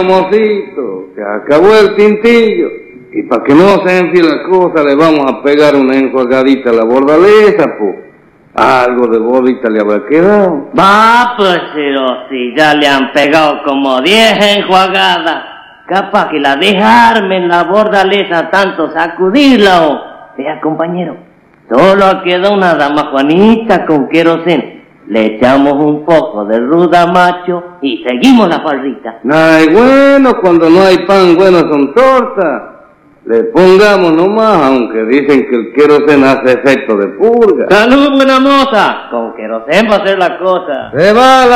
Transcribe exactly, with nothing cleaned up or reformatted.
amorcito, se acabó el tintillo. Y para que no se enfríe la cosa, le vamos a pegar una enjuagadita a la bordaleza, pues. Algo de bordita le habrá quedado. Va, pues, pero si ya le han pegado como diez enjuagadas, capaz que la dejarme en la bordaleza tanto sacudirla o... Vea, compañero, solo queda una dama Juanita con queroseno. Le echamos un poco de ruda macho y seguimos la farrita. Ay, bueno, cuando no hay pan, bueno son tortas. Le pongamos nomás, aunque dicen que el queroseno hace efecto de purga. ¡Salud, buena moza! Con queroseno va a ser la cosa. ¡Se va la